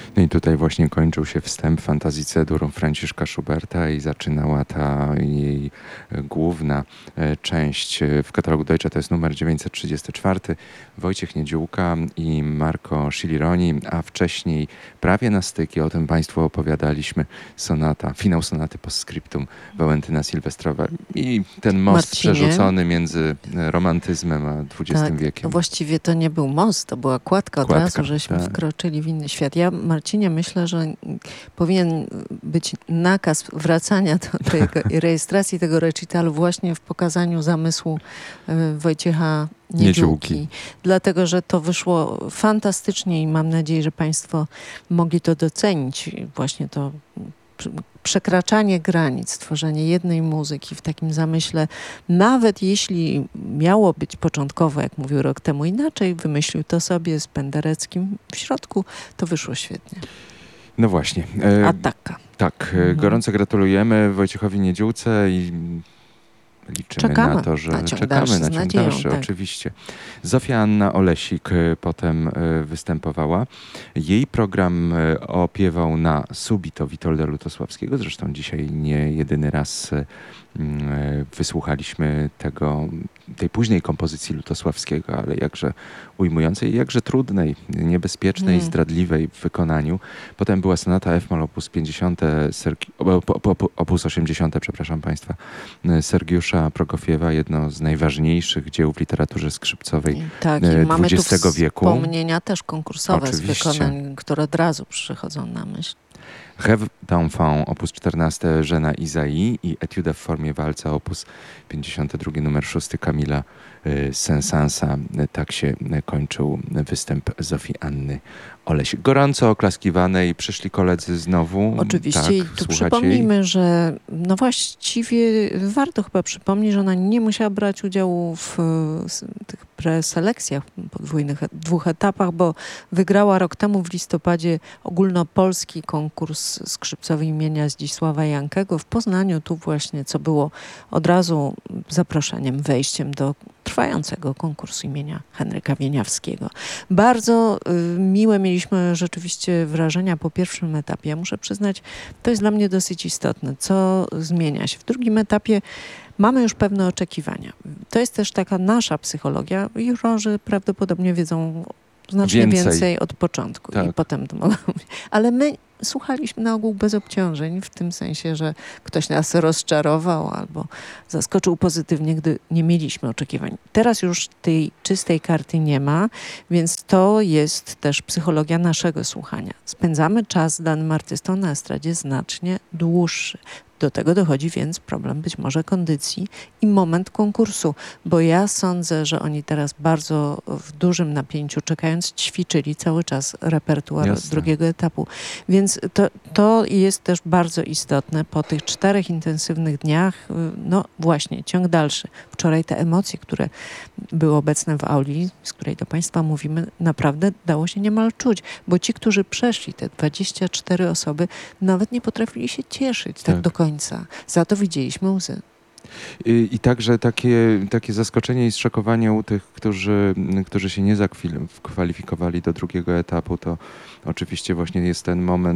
No i tutaj właśnie kończył się wstęp fantazji C-dur Franciszka Schuberta i zaczynała ta jej główna część w katalogu Deutsche, to jest numer 934, Wojciech Niedziółka i Marco Scilironi, a wcześniej prawie na styki, o tym Państwu opowiadaliśmy, sonata, finał sonaty postscriptum Walentyna Sylwestrowa i ten most przerzucony między romantyzmem a XX wiekiem. Właściwie to nie był most, to była kładka. Od razu żeśmy wkroczyli w inny świat. Ja, Marcinie, myślę, że powinien być nakaz wracania do tej rejestracji tego recitalu właśnie w pokazaniu zamysłu Wojciecha Niedziółki. Dlatego, że to wyszło fantastycznie i mam nadzieję, że Państwo mogli to docenić. Właśnie to przekraczanie granic, tworzenie jednej muzyki w takim zamyśle, nawet jeśli miało być początkowo, jak mówił rok temu inaczej, wymyślił to sobie z Pendereckim w środku, to wyszło świetnie. No właśnie. Ataka. Tak, gorąco gratulujemy Wojciechowi Niedziółce i liczymy na to, że czekamy na ciąg dalszy, oczywiście. Zofia Anna Olesik potem występowała. Jej program opiewał na Subito Witolda Lutosławskiego. Zresztą dzisiaj nie jedyny raz wysłuchaliśmy tej późnej kompozycji Lutosławskiego, ale jakże ujmującej, jakże trudnej, niebezpiecznej, zdradliwej w wykonaniu. Potem była sonata F-moll opus 50, opus 80, przepraszam Państwa, Sergiusza Prokofiewa, jedno z najważniejszych dzieł w literaturze skrzypcowej XX wieku. Wspomnienia też konkursowe z wykonań, które od razu przychodzą na myśl. Rêve d'enfant, opus 14 Żena Izai i Etiuda w formie walca, opus 52, numer 6 Kamila Saint-Saënsa. Tak się kończył występ Zofii Anny Olesik. Gorąco oklaskiwanej przyszli koledzy znowu. Oczywiście tak, i tu przypomnijmy, że no właściwie warto chyba przypomnieć, że ona nie musiała brać udziału w tych preselekcjach podwójnych, 2 etapach, bo wygrała rok temu w listopadzie ogólnopolski konkurs skrzypcowy imienia Zdzisława Jankego w Poznaniu. Tu właśnie, co było od razu zaproszeniem, wejściem do trwającego konkursu imienia Henryka Wieniawskiego. Bardzo miłe mieliśmy rzeczywiście wrażenia po pierwszym etapie. Ja muszę przyznać, to jest dla mnie dosyć istotne, co zmienia się. W drugim etapie mamy już pewne oczekiwania. To jest też taka nasza psychologia. Jurorzy prawdopodobnie wiedzą znacznie więcej od początku i potem to mogą mówić. Ale my słuchaliśmy na ogół bez obciążeń, w tym sensie, że ktoś nas rozczarował albo zaskoczył pozytywnie, gdy nie mieliśmy oczekiwań. Teraz już tej czystej karty nie ma, więc to jest też psychologia naszego słuchania. Spędzamy czas z danym artystą na estradzie znacznie dłuższy. Do tego dochodzi więc problem być może kondycji i moment konkursu, bo ja sądzę, że oni teraz bardzo w dużym napięciu czekając ćwiczyli cały czas repertuar drugiego etapu. Więc to jest też bardzo istotne po tych 4 intensywnych dniach, no właśnie, ciąg dalszy. Wczoraj te emocje, które były obecne w auli, z której do Państwa mówimy, naprawdę dało się niemal czuć, bo ci, którzy przeszli, te 24 osoby, nawet nie potrafili się cieszyć tak do końca. Za to widzieliśmy łzy. I także takie zaskoczenie i zszokowanie u tych, którzy się nie zakwalifikowali do drugiego etapu, to oczywiście właśnie jest ten moment,